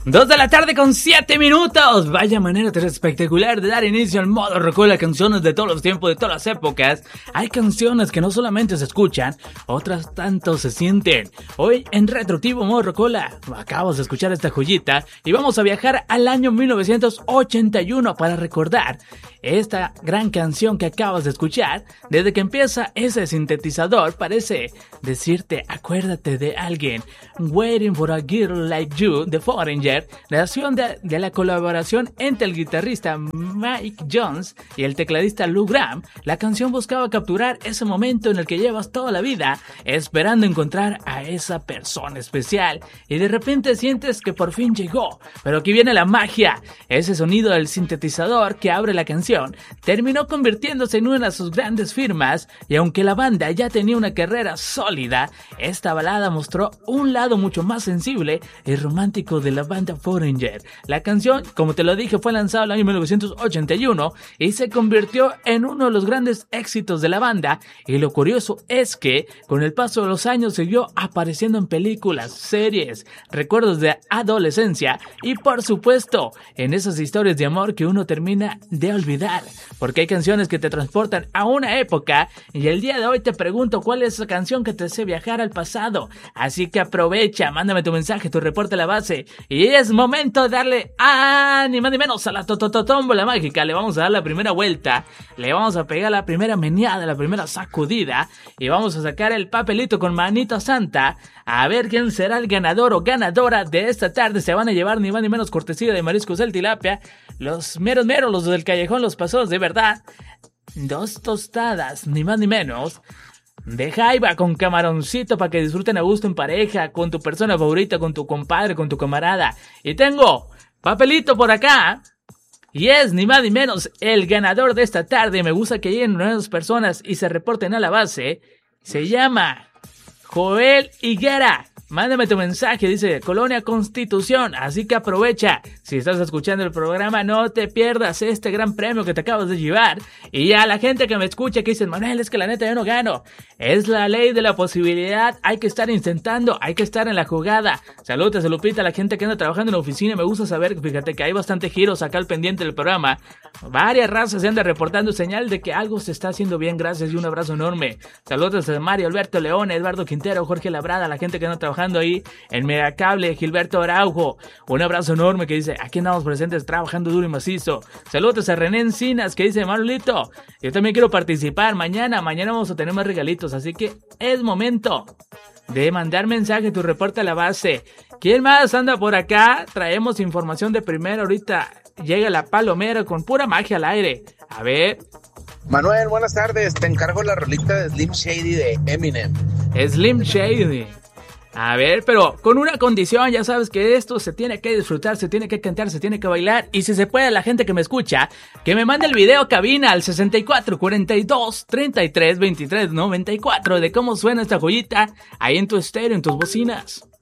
2 de la tarde con 7 minutos. Vaya manera tan espectacular de dar inicio al modo Rocola. Canciones de todos los tiempos, de todas las épocas. Hay canciones que no solamente se escuchan, otras tanto se sienten. Hoy en Retroactivo modo Rocola acabamos de escuchar esta joyita y vamos a viajar al año 1981 para recordar esta gran canción que acabas de escuchar. Desde que empieza ese sintetizador parece decirte acuérdate de alguien. Waiting for a Girl Like You de Foreigner. Nación de la colaboración entre el guitarrista Mike Jones y el tecladista Lou Gramm. La canción buscaba capturar ese momento en el que llevas toda la vida esperando encontrar a esa persona especial y de repente sientes que por fin llegó. Pero aquí viene la magia. Ese sonido del sintetizador que abre la canción terminó convirtiéndose en una de sus grandes firmas, y aunque la banda ya tenía una carrera sólida, esta balada mostró un lado mucho más sensible y romántico de la banda Foreigner. La canción, como te lo dije, fue lanzada en el año 1981 y se convirtió en uno de los grandes éxitos de la banda, y lo curioso es que con el paso de los años siguió apareciendo en películas, series, recuerdos de adolescencia y por supuesto en esas historias de amor que uno termina de olvidar, porque hay canciones que te transportan a una época, y el día de hoy te pregunto cuál es esa canción que te hace viajar al pasado. Así que aprovecha, mándame tu mensaje, tu reporte a la base, y es momento de darle ni más ni menos a la tómbola mágica. Le vamos a dar la primera vuelta, le vamos a pegar la primera meneada, la primera sacudida, y vamos a sacar el papelito con manita santa a ver quién será el ganador o ganadora de esta tarde. Se van a llevar ni más ni menos cortesía de Mariscos El Tilapia, los meros, los del callejón, los pasados de verdad, 2 tostadas, ni más ni menos, de jaiba con camaroncito para que disfruten a gusto en pareja, con tu persona favorita, con tu compadre, con tu camarada. Y tengo papelito por acá, y es ni más ni menos el ganador de esta tarde. Me gusta que lleguen nuevas personas y se reporten a la base. Se llama Joel Higuera. Mándame tu mensaje, dice Colonia Constitución, así que aprovecha. Si estás escuchando el programa, no te pierdas este gran premio que te acabas de llevar. Y a la gente que me escucha que dicen, Manuel, es que la neta yo no gano. Es la ley de la posibilidad, hay que estar intentando, hay que estar en la jugada. Saludos a Lupita, a la gente que anda trabajando en la oficina. Me gusta saber, fíjate que hay bastante giros acá al pendiente del programa. Varias razas se andan reportando, señal de que algo se está haciendo bien, gracias y un abrazo enorme. Saludos a Mario Alberto León, Eduardo Quintero, Jorge Labrada, la gente que anda trabajando ahí en Megacable, Gilberto Araujo, un abrazo enorme que dice, aquí andamos presentes trabajando duro y macizo. Saludos a René Encinas que dice, Manolito, yo también quiero participar, mañana vamos a tener más regalitos, así que es momento de mandar mensaje, tu reporte a la base. ¿Quién más anda por acá? Traemos información de primera, ahorita llega la palomera con pura magia al aire. A ver. Manuel, buenas tardes, te encargo la rolita de Slim Shady de Eminem. Slim Shady. A ver, pero con una condición, ya sabes que esto se tiene que disfrutar, se tiene que cantar, se tiene que bailar. Y si se puede, la gente que me escucha, que me mande el video cabina al 64 42 33 23 94 de cómo suena esta joyita ahí en tu estéreo, en tus bocinas.